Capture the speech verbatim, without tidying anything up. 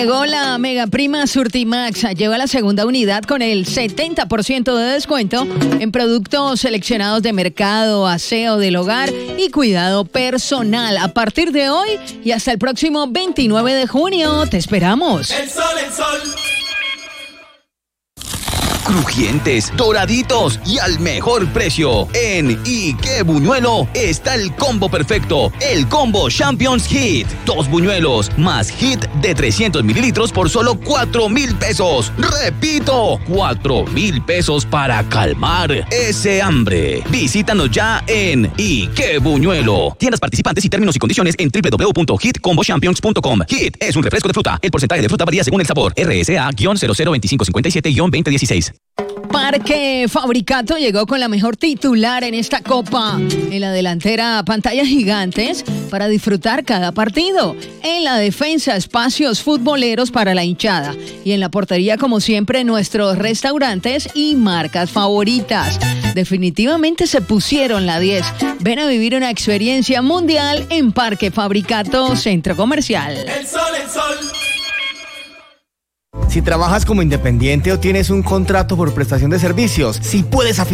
Llegó la Mega Prima Surtimax. Lleva la segunda unidad con el setenta por ciento de descuento en productos seleccionados de mercado, aseo del hogar y cuidado personal. A partir de hoy y hasta el próximo veintinueve de junio, te esperamos. El sol, el sol. Crujientes, doraditos y al mejor precio. En Ike Buñuelo está el combo perfecto, el combo Champions Hit. Dos buñuelos más hit de trescientos mililitros por solo cuatro mil pesos. Repito, cuatro mil pesos para calmar ese hambre. Visítanos ya en Ike Buñuelo. Tiendas participantes y términos y condiciones en doble u doble u doble u punto hit combo champions punto com. Hit es un refresco de fruta. El porcentaje de fruta varía según el sabor. R S A cero cero veinticinco cincuenta y siete veinte dieciséis. Parque Fabricato llegó con la mejor titular en esta copa. En la delantera, pantallas gigantes para disfrutar cada partido. En la defensa, espacios futboleros para la hinchada. Y en la portería, como siempre, nuestros restaurantes y marcas favoritas. Definitivamente se pusieron la diez. Ven a vivir una experiencia mundial en Parque Fabricato Centro Comercial. El sol, el sol. Si trabajas como independiente o tienes un contrato por prestación de servicios, si puedes afiliar